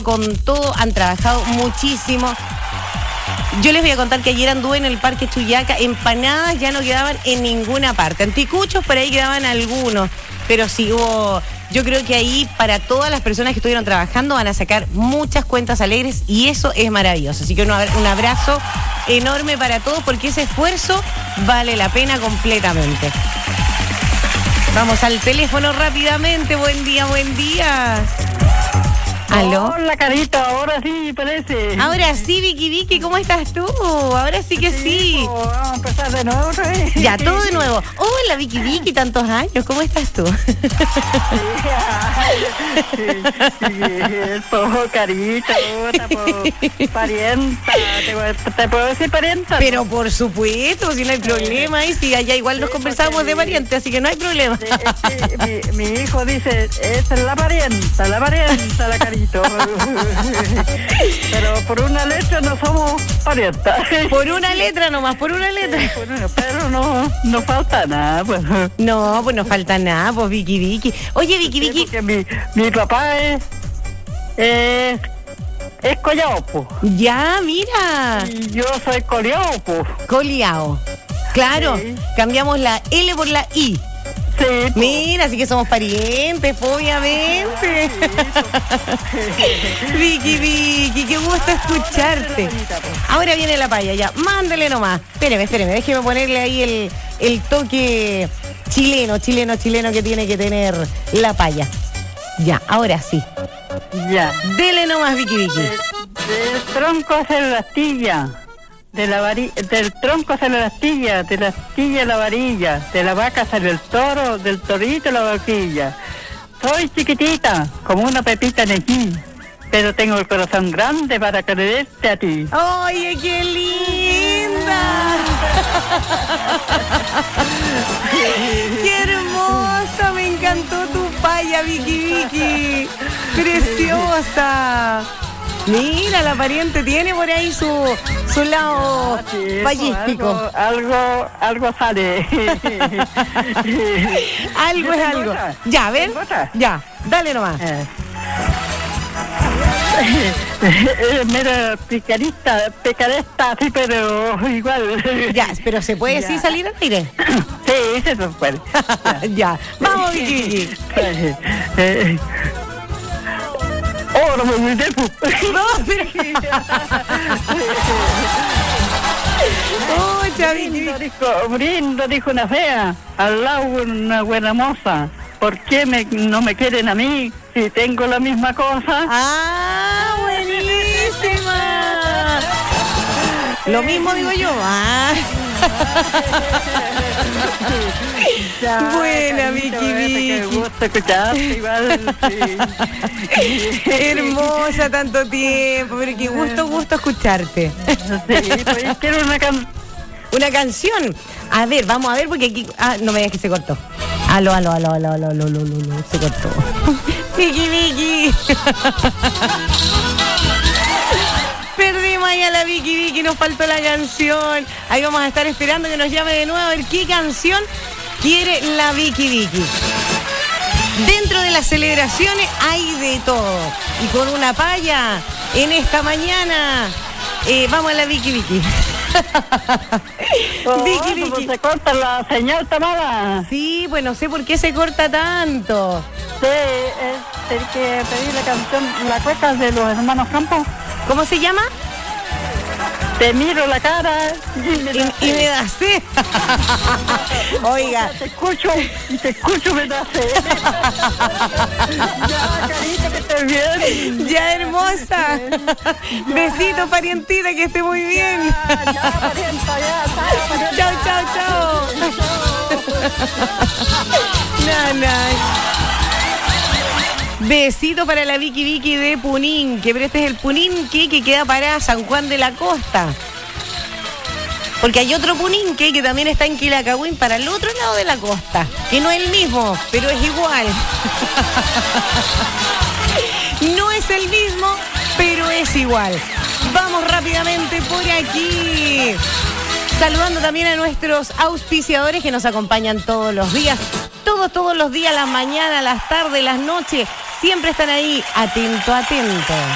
con todo, han trabajado muchísimo. Yo les voy a contar que ayer anduve en el Parque Chuyaca, empanadas ya no quedaban en ninguna parte. Anticuchos por ahí quedaban algunos, pero sí hubo... Yo creo que ahí para todas las personas que estuvieron trabajando van a sacar muchas cuentas alegres y eso es maravilloso. Así que un abrazo enorme para todos porque ese esfuerzo vale la pena completamente. Vamos al teléfono rápidamente. Buen día, buen día. ¿Aló? Hola, Carita, ahora sí parece. Ahora sí, Vicky, ¿cómo estás tú? Ahora sí que sí. Vamos a empezar de nuevo otra vez. Ya, todo de nuevo. Hola, Vicky, tantos años, ¿cómo estás tú? Carita, parienta, ¿te puedo decir parienta? Pero por supuesto, si no hay problema, y si allá igual nos conversamos de pariente, así que no hay problema. Mi hijo dice, esa es la parienta, la Carita. Pero por una letra no somos parientas. Por una letra nomás, por una letra. Pero no falta nada, pues. No, pues no falta nada, pues Vicky. Oye, Vicky. Porque mi papá es collao, pues. Ya, mira. Y yo soy coleao, pues. Coleao. Claro, sí. Cambiamos la L por la I. Sí, mira, así que somos parientes, obviamente. Vicky, qué gusto escucharte. Ahora viene la paya, ya, mándale nomás. Espéreme, déjeme ponerle ahí el toque chileno que tiene que tener la paya. Ya, ahora sí. Ya. Dele nomás, Vicky. Del tronco hacia la astilla. Del tronco sale la astilla, de la astilla la varilla, de la vaca sale el toro, del torito la vaquilla. Soy chiquitita, como una pepita en aquí, pero tengo el corazón grande para quererte a ti. ¡Oye, qué linda! ¡Qué hermosa! Me encantó tu paya, Vicky. ¡Preciosa! Mira, la pariente tiene por ahí su lado payístico. Algo sale. Algo es algo. Ya, a ver. Ya, dale nomás. Mira, picarista, sí, pero igual. Ya, pero ¿se puede sí salir al aire? Sí, se puede. Ya, vamos, Vicky. ¡Oh, no me tiempo! No, pero... ¡Oh, Chavín! Brindo, dijo una fea, al lado una buena moza. ¿Por qué no me quieren a mí si tengo la misma cosa? ¡Ah, buenísima! Lo mismo digo yo. Buena, Vicky. Me gusta escuchar, igual. Sí. Hermosa tanto tiempo, pero qué gusto escucharte. Sí, pues quiero una canción. A ver, vamos a ver porque aquí... no me digas que se cortó. Aló, se cortó. Vicky. Perdimos ahí a la Vicky, nos faltó la canción. Ahí vamos a estar esperando que nos llame de nuevo a ver qué canción quiere la Vicky. Dentro de las celebraciones hay de todo. Y con una paya en esta mañana, vamos a la Vicky. Vicky. Se corta la señal, Tamara. Sí, pues no sé por qué se corta tanto. Sí, es el que pedí la canción, la cueca de los hermanos Campos. ¿Cómo se llama? Te miro la cara y me da sed. Oiga. Te escucho, me da sed. Ya, carita, que estés bien. Ya, hermosa. Besito, parientita, que esté muy bien. Ya, parienta, ya. Chao. Besito para la Vicky de Puninque, pero este es el Puninque que queda para San Juan de la Costa. Porque hay otro Puninque que también está en Quilacagüín para el otro lado de la costa, que no es el mismo, pero es igual. No es el mismo, pero es igual. Vamos rápidamente por aquí. Saludando también a nuestros auspiciadores que nos acompañan todos los días. Todos los días, las mañanas, las tardes, las noches. Siempre están ahí, atento.